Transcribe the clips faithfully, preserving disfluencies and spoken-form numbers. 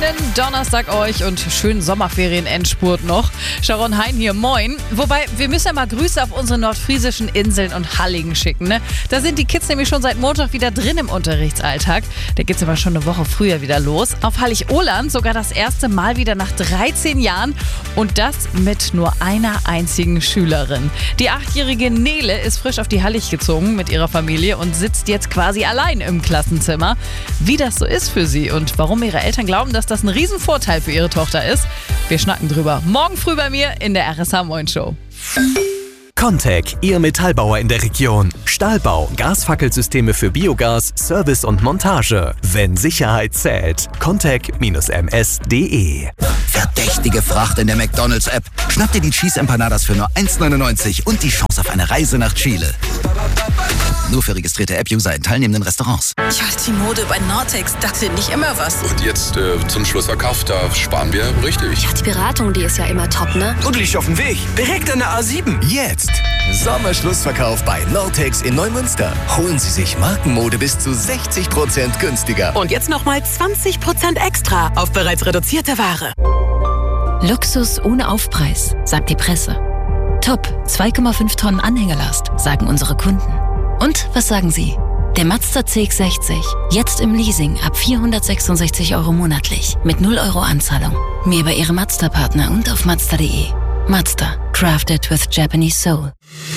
Schönen Donnerstag euch und schönen Sommerferien-Endspurt noch. Sharon Hein hier, moin. Wobei, wir müssen ja mal Grüße auf unsere nordfriesischen Inseln und Halligen schicken, ne? Da sind die Kids nämlich schon seit Montag wieder drin im Unterrichtsalltag. Da geht's aber schon eine Woche früher wieder los. Auf Hallig-Oland sogar das erste Mal wieder nach dreizehn Jahren und das mit nur einer einzigen Schülerin. Die achtjährige Nele ist frisch auf die Hallig gezogen mit ihrer Familie und sitzt jetzt quasi allein im Klassenzimmer. Wie das so ist für sie und warum ihre Eltern glauben, dass das ein Riesenvorteil für ihre Tochter ist, wir schnacken drüber. Morgen früh bei mir in der R S H Moin Show. Contec, Ihr Metallbauer in der Region. Stahlbau, Gasfackelsysteme für Biogas, Service und Montage. Wenn Sicherheit zählt. Contec M S punkt de. Verdächtige Fracht in der McDonalds-App. Schnapp dir die Cheese Empanadas für nur eins neunundneunzig und die Chance auf eine Reise nach Chile. Nur für registrierte App-User in teilnehmenden Restaurants. Ja, die Mode bei Nortex, das wird nicht immer was. Und jetzt äh, zum Schlussverkauf, da sparen wir richtig. Ja, die Beratung, die ist ja immer top, ne? Und liegt auf dem Weg. Direkt an der A sieben. Jetzt! Sommerschlussverkauf bei Nortex in Neumünster. Holen Sie sich Markenmode bis zu sechzig Prozent günstiger. Und jetzt nochmal zwanzig Prozent extra auf bereits reduzierte Ware. Luxus ohne Aufpreis, sagt die Presse. Top, zwei Komma fünf Tonnen Anhängelast, sagen unsere Kunden. Und was sagen Sie? Der Mazda C X sechzig, jetzt im Leasing ab vierhundertsechsundsechzig Euro monatlich, mit null Euro Anzahlung. Mehr bei Ihrem Mazda-Partner und auf Mazda punkt de. Mazda, crafted with Japanese soul.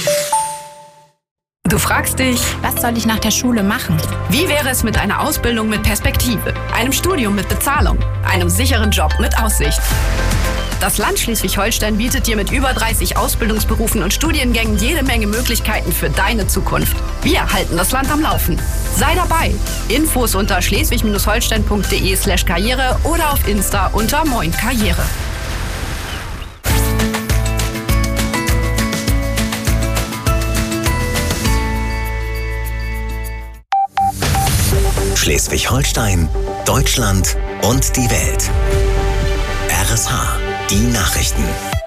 Du fragst dich, was soll ich nach der Schule machen? Wie wäre es mit einer Ausbildung mit Perspektive, einem Studium mit Bezahlung, einem sicheren Job mit Aussicht? Das Land Schleswig-Holstein bietet dir mit über dreißig Ausbildungsberufen und Studiengängen jede Menge Möglichkeiten für deine Zukunft. Wir halten das Land am Laufen. Sei dabei. Infos unter schleswig-holstein punkt de slash karriere oder auf Insta unter Moin Karriere. Schleswig-Holstein, Deutschland und die Welt. R S H, die Nachrichten.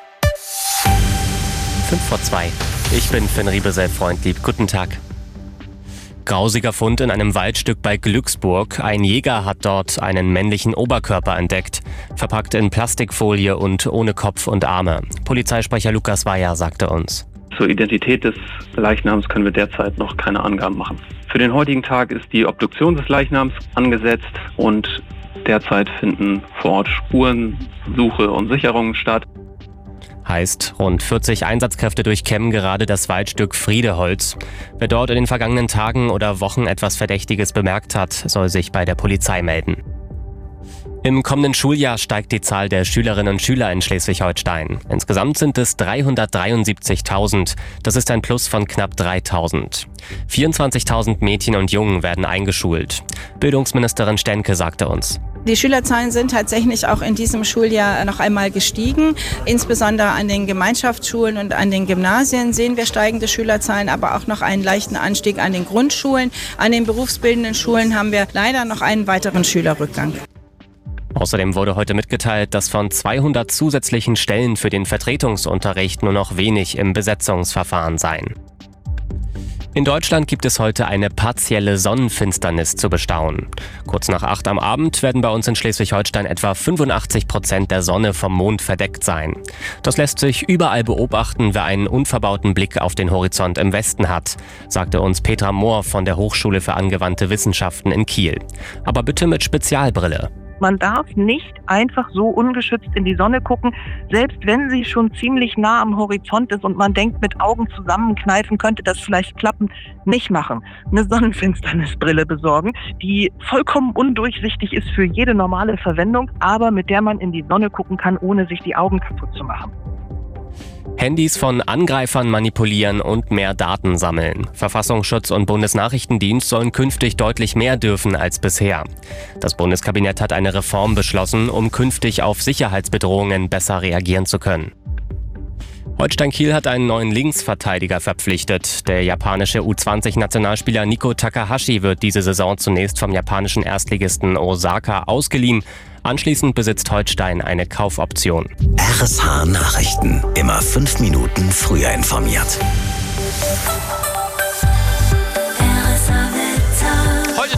fünf vor zwei. Ich bin Finn Riebesell-Freundlieb. Guten Tag. Grausiger Fund in einem Waldstück bei Glücksburg. Ein Jäger hat dort einen männlichen Oberkörper entdeckt. Verpackt in Plastikfolie und ohne Kopf und Arme. Polizeisprecher Lukas Weyer sagte uns: Zur Identität des Leichnams können wir derzeit noch keine Angaben machen. Für den heutigen Tag ist die Obduktion des Leichnams angesetzt und derzeit finden vor Ort Spurensuche und Sicherungen statt. Heißt, rund vierzig Einsatzkräfte durchkämmen gerade das Waldstück Friedeholz. Wer dort in den vergangenen Tagen oder Wochen etwas Verdächtiges bemerkt hat, soll sich bei der Polizei melden. Im kommenden Schuljahr steigt die Zahl der Schülerinnen und Schüler in Schleswig-Holstein. Insgesamt sind es dreihundertdreiundsiebzigtausend. Das ist ein Plus von knapp dreitausend. vierundzwanzigtausend Mädchen und Jungen werden eingeschult. Bildungsministerin Stänke sagte uns: Die Schülerzahlen sind tatsächlich auch in diesem Schuljahr noch einmal gestiegen. Insbesondere an den Gemeinschaftsschulen und an den Gymnasien sehen wir steigende Schülerzahlen, aber auch noch einen leichten Anstieg an den Grundschulen. An den berufsbildenden Schulen haben wir leider noch einen weiteren Schülerrückgang. Außerdem wurde heute mitgeteilt, dass von zweihundert zusätzlichen Stellen für den Vertretungsunterricht nur noch wenig im Besetzungsverfahren seien. In Deutschland gibt es heute eine partielle Sonnenfinsternis zu bestaunen. Kurz nach acht am Abend werden bei uns in Schleswig-Holstein etwa fünfundachtzig Prozent der Sonne vom Mond verdeckt sein. Das lässt sich überall beobachten, wer einen unverbauten Blick auf den Horizont im Westen hat, sagte uns Petra Mohr von der Hochschule für angewandte Wissenschaften in Kiel. Aber bitte mit Spezialbrille. Man darf nicht einfach so ungeschützt in die Sonne gucken, selbst wenn sie schon ziemlich nah am Horizont ist und man denkt, mit Augen zusammenkneifen könnte das vielleicht klappen, nicht machen. Eine Sonnenfinsternisbrille besorgen, die vollkommen undurchsichtig ist für jede normale Verwendung, aber mit der man in die Sonne gucken kann, ohne sich die Augen kaputt zu machen. Handys von Angreifern manipulieren und mehr Daten sammeln. Verfassungsschutz und Bundesnachrichtendienst sollen künftig deutlich mehr dürfen als bisher. Das Bundeskabinett hat eine Reform beschlossen, um künftig auf Sicherheitsbedrohungen besser reagieren zu können. Holstein Kiel hat einen neuen Linksverteidiger verpflichtet. Der japanische U zwanzig Nationalspieler Nico Takahashi wird diese Saison zunächst vom japanischen Erstligisten Osaka ausgeliehen. Anschließend besitzt Holstein eine Kaufoption. R S H Nachrichten. Immer fünf Minuten früher informiert. Heute Nachmittag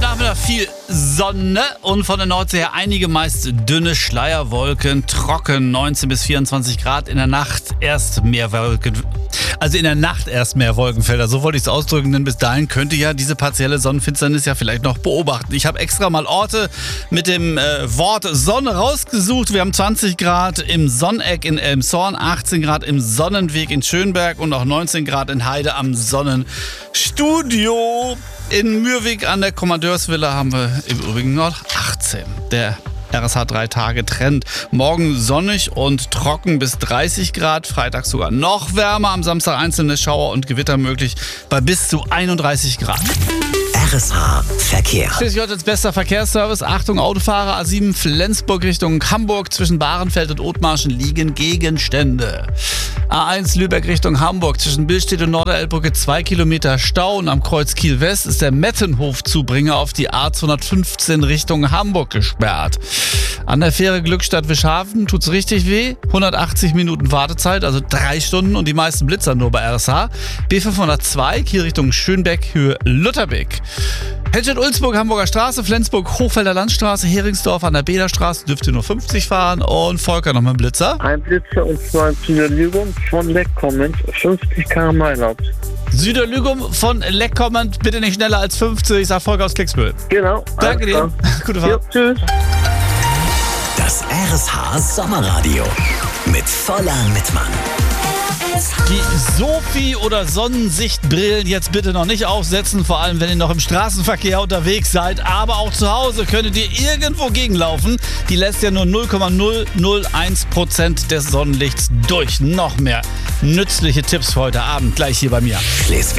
viel Sonne und von der Nordsee her einige meist dünne Schleierwolken, trocken, neunzehn bis vierundzwanzig Grad, in der Nacht erst mehr Wolken. Also in der Nacht erst mehr Wolkenfelder, so wollte ich es ausdrücken, denn bis dahin könnte ja diese partielle Sonnenfinsternis ja vielleicht noch beobachten. Ich habe extra mal Orte mit dem äh, Wort Sonne rausgesucht. Wir haben zwanzig Grad im Sonneck in Elmshorn, achtzehn Grad im Sonnenweg in Schönberg und auch neunzehn Grad in Heide am Sonnenstudio. In Mürwik an der Kommandeursvilla haben wir im Übrigen noch achtzehn. Der R S H drei Tage Trend. Morgen sonnig und trocken bis dreißig Grad. Freitag sogar noch wärmer. Am Samstag einzelne Schauer und Gewitter möglich bei bis zu einunddreißig Grad. R S H Verkehr. Schleswig-Holsteins bester Verkehrsservice. Achtung, Autofahrer. A sieben Flensburg Richtung Hamburg. Zwischen Bahrenfeld und Othmarschen liegen Gegenstände. A eins Lübeck Richtung Hamburg. Zwischen Billstedt und Norderelbbrücke zwei Kilometer Stau. Und am Kreuz Kiel-West ist der Mettenhof-Zubringer auf die A zweihundertfünfzehn Richtung Hamburg gesperrt. An der Fähre Glückstadt-Wischhafen tut's richtig weh. hundertachtzig Minuten Wartezeit, also drei Stunden und die meisten Blitzer nur bei R S H. B fünfhundertzwei, Kiel Richtung Schönbeck, Höhe Lutherbeck. Helmstedt-Ulzburg, Hamburger Straße, Flensburg, Hochfelder Landstraße, Heringsdorf an der Bederstraße, dürft ihr nur fünfzig fahren. Und Volker noch mit dem Blitzer. Ein Blitzer und zwar in Süderlügum von Leckkommend, fünfzig Kilometer pro Stunde erlaubt. Süderlügum von Leckkommend, bitte nicht schneller als fünfzig, ich sag Volker aus Klicksbühl. Genau. Danke dir. Gute Fahrt. Ja, tschüss. Das R S H Sommerradio mit Voller Mittmann. Die Sophie- oder Sonnensichtbrillen jetzt bitte noch nicht aufsetzen, vor allem wenn ihr noch im Straßenverkehr unterwegs seid. Aber auch zu Hause könntet ihr irgendwo gegenlaufen. Die lässt ja nur null Komma null null eins Prozent des Sonnenlichts durch. Noch mehr nützliche Tipps für heute Abend gleich hier bei mir.